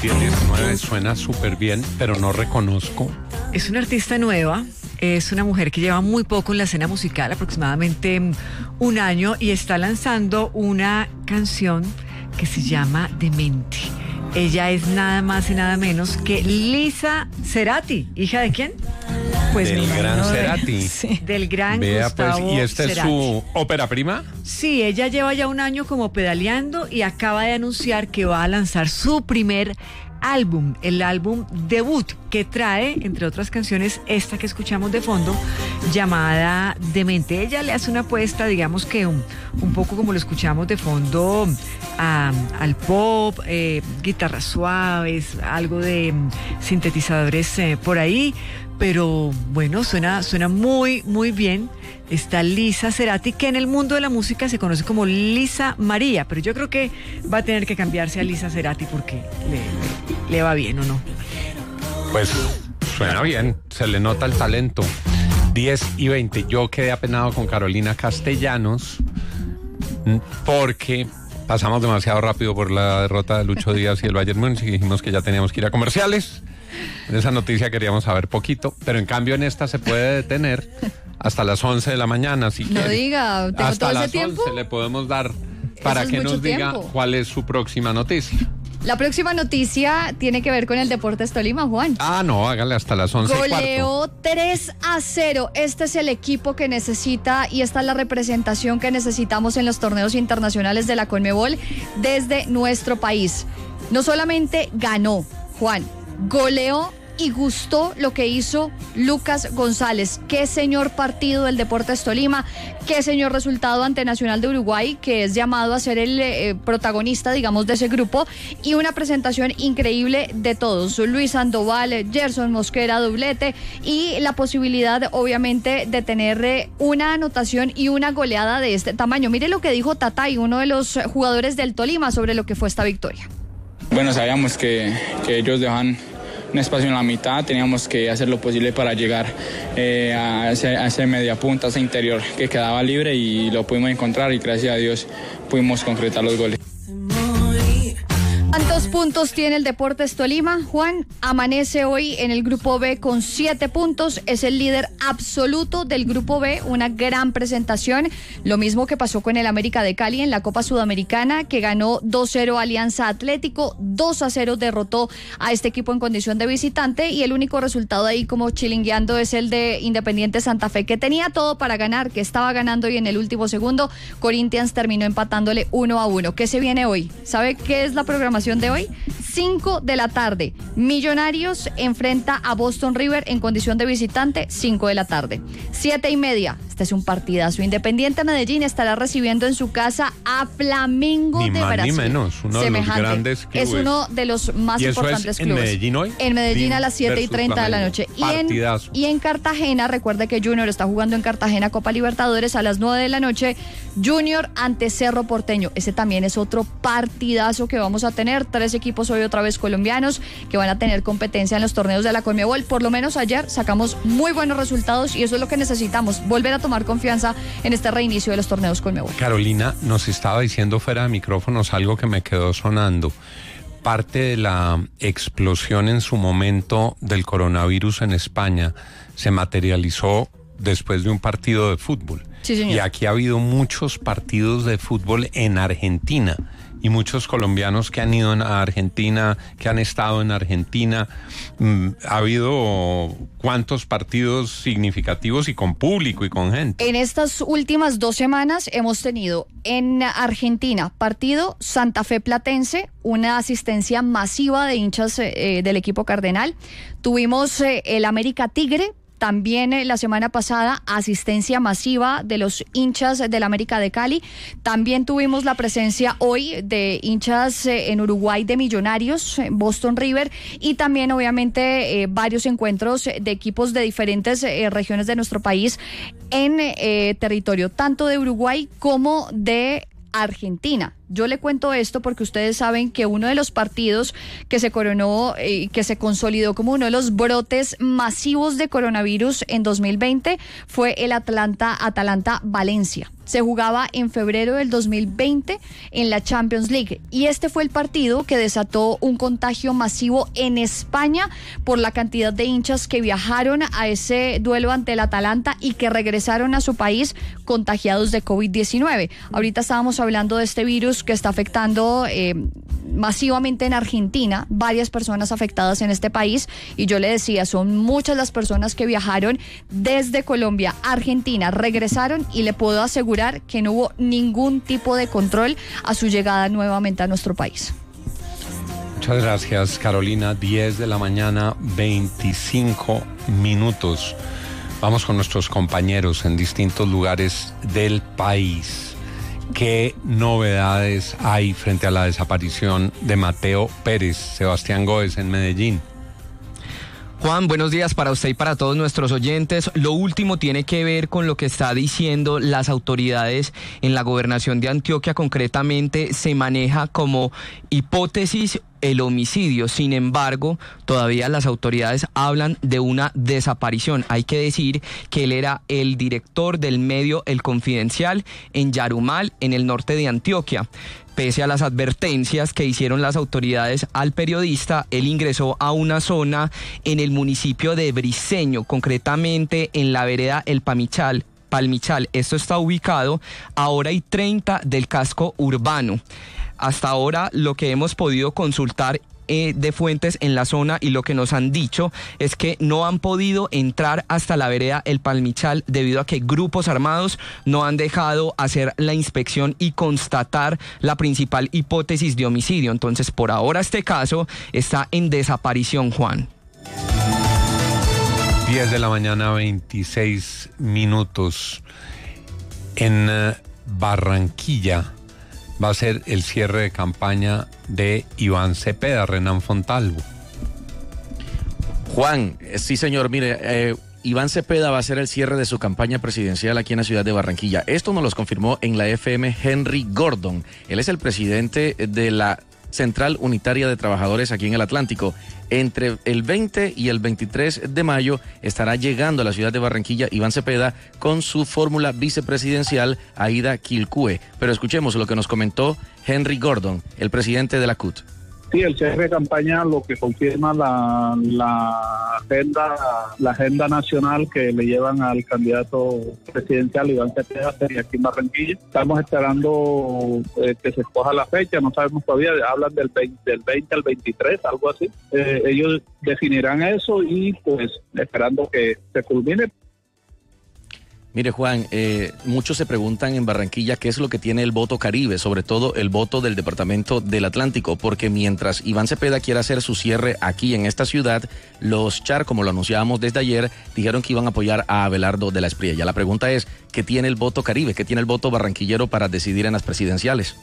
10:19, suena súper bien, pero no reconozco. Es una artista nueva, es una mujer que lleva muy poco en la escena musical, aproximadamente un año, y está lanzando una canción que se llama Demente. Ella es nada más y nada menos que Lisa Cerati. ¿Hija de quién? Pues del gran Cerati. Sí. Del gran Vea, Gustavo pues, ¿y esta Cerati. es su ópera prima? Sí, ella lleva ya un año como pedaleando y acaba de anunciar que va a lanzar su primer álbum, el álbum debut, que trae, entre otras canciones, esta que escuchamos de fondo, llamada Demente. Ella le hace una apuesta, digamos que un poco como lo escuchamos de fondo, al pop, guitarras suaves, algo de sintetizadores por ahí, pero bueno, suena muy, muy bien. Está Lisa Cerati, que en el mundo de la música se conoce como Lisa María, pero yo creo que va a tener que cambiarse a Lisa Cerati porque le va bien, ¿o no? Pues suena bien, se le nota el talento. 10:20, yo quedé apenado con Carolina Castellanos porque pasamos demasiado rápido por la derrota de Lucho Díaz y el Bayern Múnich y dijimos que ya teníamos que ir a comerciales. En esa noticia queríamos saber poquito, pero en cambio en esta se puede detener hasta las 11 de la mañana, si quiere. No diga, ¿tengo hasta todo ese las tiempo? 11 le podemos dar para Eso es que mucho nos diga tiempo. cuál es su próxima noticia. La próxima noticia tiene que ver con el Deportes Tolima, Juan. Ah, no, hágale hasta las 11:15. Goleó 3-0. Este es el equipo que necesita y esta es la representación que necesitamos en los torneos internacionales de la Conmebol desde nuestro país. No solamente ganó, Juan, goleó y gustó lo que hizo Lucas González. Qué señor partido del Deportes Tolima, qué señor resultado ante Nacional de Uruguay, que es llamado a ser el protagonista, digamos, de ese grupo, y una presentación increíble de todos. Luis Sandoval, Gerson Mosquera, doblete, y la posibilidad, obviamente, de tener una anotación y una goleada de este tamaño. Mire lo que dijo Tatay, uno de los jugadores del Tolima, sobre lo que fue esta victoria. Bueno, sabíamos que ellos dejan un espacio en la mitad, teníamos que hacer lo posible para llegar a ese media punta, a ese interior que quedaba libre, y lo pudimos encontrar y gracias a Dios pudimos concretar los goles. ¿Cuántos puntos tiene el Deportes Tolima, Juan? Amanece hoy en el Grupo B con 7 puntos, es el líder absoluto del Grupo B, una gran presentación, lo mismo que pasó con el América de Cali en la Copa Sudamericana, que ganó 2-0 Alianza Atlético, 2-0 derrotó a este equipo en condición de visitante, y el único resultado ahí como chilingueando es el de Independiente Santa Fe, que tenía todo para ganar, que estaba ganando, y en el último segundo Corinthians terminó empatándole 1-1. ¿Qué se viene hoy? ¿Sabe qué es la programación de hoy? 5 de la tarde. Millonarios enfrenta a Boston River en condición de visitante, 5 de la tarde. 7:30. Este es un partidazo. Independiente Medellín estará recibiendo en su casa a Flamengo Ni de más Brasil. ni menos, uno de los grandes clubes. Es uno de los más ¿Y eso importantes es en clubes. Medellín hoy? En Medellín a las Versus 7:30 de la noche. Partidazo. Y en Cartagena, recuerde que Junior está jugando en Cartagena Copa Libertadores a las 9 de la noche. Junior ante Cerro Porteño. Ese también es otro partidazo que vamos a tener. 3 equipos hoy otra vez colombianos que van a tener competencia en los torneos de la Conmebol. Por lo menos ayer sacamos muy buenos resultados y eso es lo que necesitamos, volver a tomar confianza en este reinicio de los torneos Conmebol. Carolina nos estaba diciendo fuera de micrófonos algo que me quedó sonando. Parte de la explosión en su momento del coronavirus en España se materializó después de un partido de fútbol. Sí, señor. Y aquí ha habido muchos partidos de fútbol en Argentina y muchos colombianos que han ido a Argentina, que han estado en Argentina. Ha habido cuántos partidos significativos y con público y con gente. En estas últimas 2 semanas hemos tenido en Argentina partido Santa Fe Platense, una asistencia masiva de hinchas del equipo cardenal. Tuvimos el América Tigre. También la semana pasada asistencia masiva de los hinchas del América de Cali. También tuvimos la presencia hoy de hinchas en Uruguay de Millonarios, Boston River, y también obviamente varios encuentros de equipos de diferentes regiones de nuestro país en territorio tanto de Uruguay como de Argentina. Yo le cuento esto porque ustedes saben que uno de los partidos que se coronó y que se consolidó como uno de los brotes masivos de coronavirus en 2020 fue el Atalanta-Valencia. Se jugaba en febrero del 2020 en la Champions League y este fue el partido que desató un contagio masivo en España por la cantidad de hinchas que viajaron a ese duelo ante el Atalanta y que regresaron a su país contagiados de COVID-19. Ahorita estábamos hablando de este virus que está afectando masivamente en Argentina, varias personas afectadas en este país, y yo le decía, son muchas las personas que viajaron desde Colombia a Argentina, regresaron y le puedo asegurar que no hubo ningún tipo de control a su llegada nuevamente a nuestro país. Muchas gracias, Carolina. 10 de la mañana, 25 minutos. Vamos con nuestros compañeros en distintos lugares del país. ¿Qué novedades hay frente a la desaparición de Mateo Pérez? Sebastián Góez en Medellín. Juan, buenos días para usted y para todos nuestros oyentes. Lo último tiene que ver con lo que está diciendo las autoridades en la gobernación de Antioquia. Concretamente se maneja como hipótesis el homicidio. Sin embargo, todavía las autoridades hablan de una desaparición. Hay que decir que él era el director del medio El Confidencial en Yarumal, en el norte de Antioquia. Pese a las advertencias que hicieron las autoridades al periodista, él ingresó a una zona en el municipio de Briceño, concretamente en la vereda El Palmichal. Esto está ubicado a hora y 30 del casco urbano. Hasta ahora lo que hemos podido consultar de fuentes en la zona y lo que nos han dicho es que no han podido entrar hasta la vereda El Palmichal debido a que grupos armados no han dejado hacer la inspección y constatar la principal hipótesis de homicidio. Entonces, por ahora este caso está en desaparición, Juan. 10 de la mañana, 26 minutos. En Barranquilla va a ser el cierre de campaña de Iván Cepeda, Renan Fontalvo. Juan, sí señor, mire, Iván Cepeda va a ser el cierre de su campaña presidencial aquí en la ciudad de Barranquilla. Esto nos lo confirmó en la FM Henry Gordon. Él es el presidente de la Central Unitaria de Trabajadores aquí en el Atlántico. Entre el 20 y el 23 de mayo estará llegando a la ciudad de Barranquilla Iván Cepeda con su fórmula vicepresidencial Aida Quilcue. Pero escuchemos lo que nos comentó Henry Gordon, el presidente de la CUT. Sí, el cierre de campaña lo que confirma la agenda nacional que le llevan al candidato presidencial Iván Cepeda aquí en Barranquilla. Estamos esperando que se escoja la fecha, no sabemos todavía, hablan del 20 al 23, algo así. Ellos definirán eso y pues esperando que se culmine. Mire, Juan, muchos se preguntan en Barranquilla qué es lo que tiene el voto Caribe, sobre todo el voto del Departamento del Atlántico, porque mientras Iván Cepeda quiere hacer su cierre aquí en esta ciudad, los Char, como lo anunciábamos desde ayer, dijeron que iban a apoyar a Abelardo de la Espriella. La pregunta es, ¿qué tiene el voto Caribe? ¿Qué tiene el voto barranquillero para decidir en las presidenciales?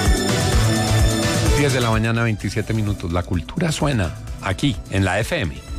10 de la mañana, 27 minutos. La cultura suena aquí, en la FM.